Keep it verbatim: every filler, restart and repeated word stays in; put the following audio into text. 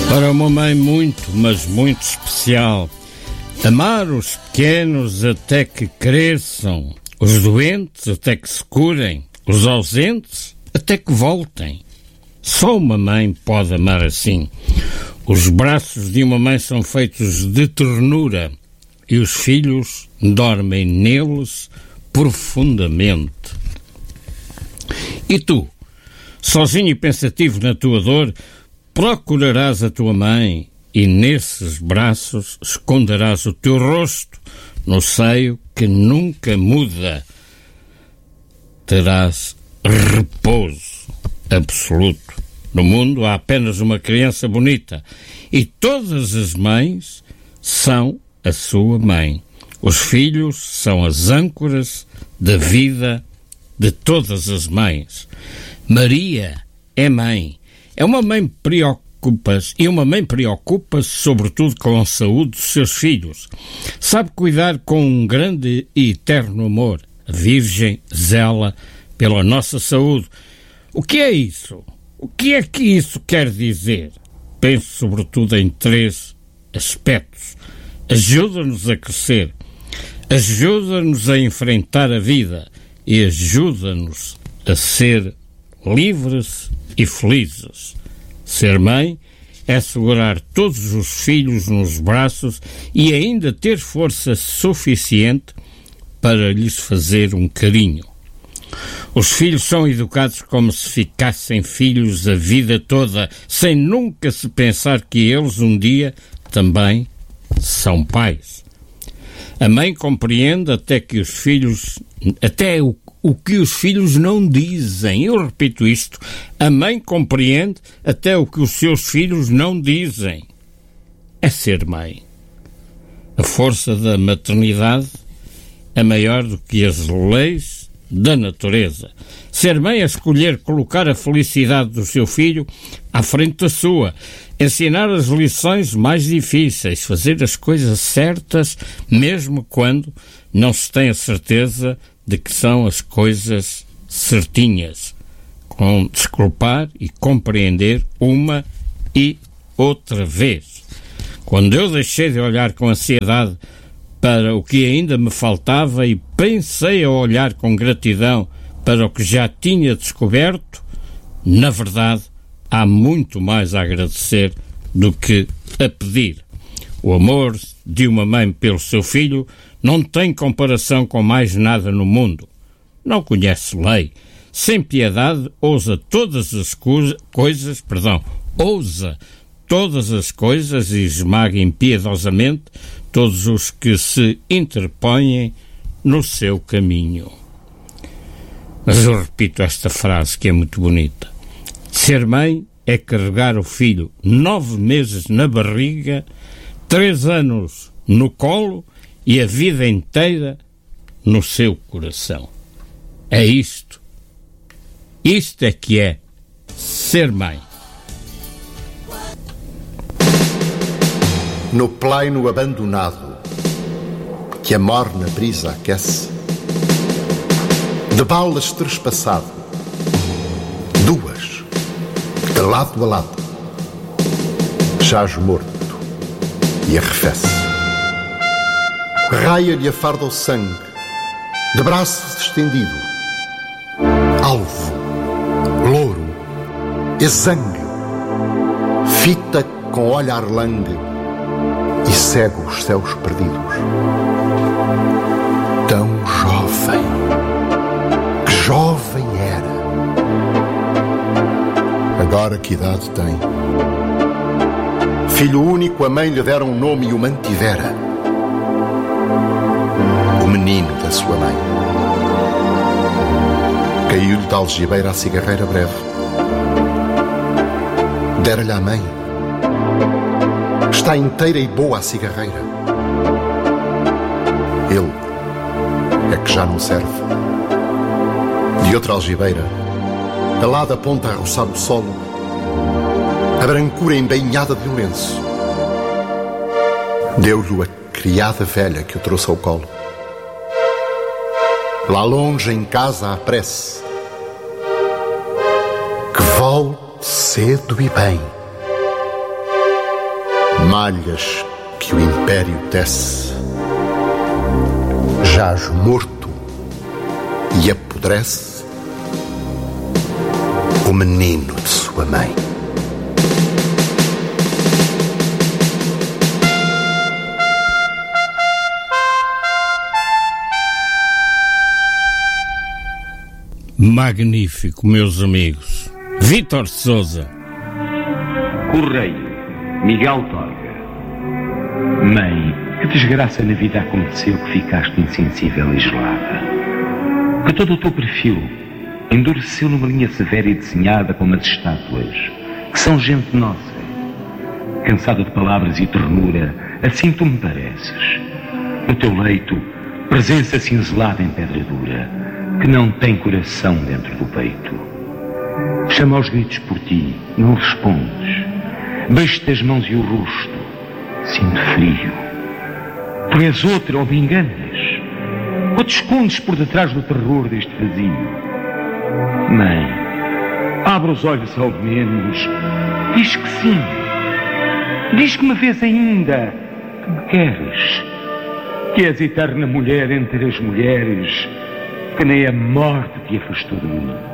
Para uma mãe muito, mas muito especial, amar os pequenos até que cresçam, os doentes até que se curem, os ausentes até que voltem. Só uma mãe pode amar assim. Os braços de uma mãe são feitos de ternura e os filhos dormem neles profundamente. E tu, sozinho e pensativo na tua dor, procurarás a tua mãe e nesses braços esconderás o teu rosto no seio que nunca muda. Terás repouso absoluto. No mundo há apenas uma criança bonita e todas as mães são a sua mãe. Os filhos são as âncoras da vida de todas as mães. Maria é mãe. É uma mãe preocupa-se, e uma mãe preocupa-se sobretudo com a saúde dos seus filhos. Sabe cuidar com um grande e eterno amor. A Virgem zela pela nossa saúde. O que é isso? O que é que isso quer dizer? Penso sobretudo em três aspectos. Ajuda-nos a crescer, ajuda-nos a enfrentar a vida e ajuda-nos a ser livres e felizes. Ser mãe é segurar todos os filhos nos braços e ainda ter força suficiente para lhes fazer um carinho. Os filhos são educados como se ficassem filhos a vida toda, sem nunca se pensar que eles um dia também são pais. A mãe compreende até que os filhos, até o, o que os filhos não dizem. Eu repito isto, a mãe compreende até o que os seus filhos não dizem. É ser mãe. A força da maternidade é maior do que as leis da natureza. Ser mãe é escolher colocar a felicidade do seu filho à frente da sua, ensinar as lições mais difíceis, fazer as coisas certas, mesmo quando não se tem a certeza de que são as coisas certinhas, com desculpar e compreender uma e outra vez. Quando eu deixei de olhar com ansiedade para o que ainda me faltava e pensei a olhar com gratidão para o que já tinha descoberto, na verdade, há muito mais a agradecer do que a pedir. O amor de uma mãe pelo seu filho não tem comparação com mais nada no mundo. Não conhece lei. Sem piedade, ousa todas as co- coisas, perdão, ousa todas as coisas e esmaga impiedosamente todos os que se interpõem no seu caminho. Mas eu repito esta frase que é muito bonita. Ser mãe é carregar o filho nove meses na barriga, três anos no colo e a vida inteira no seu coração. É isto. Isto é que é ser mãe. No plaino abandonado, que a morna brisa aquece, de balas trespassado, duas, de lado a lado, jaz morto e arrefece. Raia-lhe a farda o sangue, de braço estendido, alvo, louro, exangue, fita com olhar langue, e cego os céus perdidos. Tão jovem, que jovem era. Agora que idade tem? Filho único, a mãe lhe dera um nome e o mantivera. O menino da sua mãe. Caiu-lhe da algibeira a cigarreira breve. Dera-lhe à mãe. Está inteira e boa a cigarreira. Ele é que já não serve. De outra algibeira, alada a ponta a roçar o solo, a brancura embainhada de um lenço. Deu-lhe a criada velha que o trouxe ao colo. Lá longe em casa há prece, que volte cedo e bem. malhas que o império tece, jaz morto e apodrece o menino de sua mãe. Magnífico, meus amigos. Vítor Sousa. Correio, Miguel Torga. Mãe, que desgraça na vida aconteceu que ficaste insensível e gelada? Que todo o teu perfil endureceu numa linha severa e desenhada como as estátuas, que são gente nossa. Cansada de palavras e ternura, assim tu me pareces. No teu leito, presença cinzelada em pedra dura, que não tem coração dentro do peito. Chama aos gritos por ti, não respondes. Beijo-te as mãos e o rosto, sinto frio. Tu és outra ou me enganas? Ou te escondes por detrás do terror deste vazio? Mãe, abre os olhos ao menos, diz que sim. Diz que me vês ainda, que me queres, que és eterna mulher entre as mulheres, que nem a morte te afastou de mim.